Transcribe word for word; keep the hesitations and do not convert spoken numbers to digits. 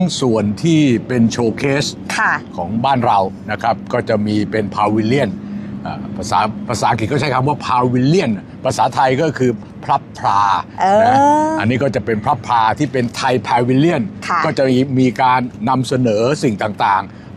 ส่วนที่เป็นโชว์เคสของบ้านเรานะครับก็จะมีเป็นพาวิเลียนภาษาภาษาอังกฤษก็ใช้คำว่าพาวิเลียนภาษาไทยก็คือพลับพลานะอันนี้ก็จะเป็นพลับพลาที่เป็นไทยพาวิเลียนก็จะมีการนำเสนอสิ่งต่าง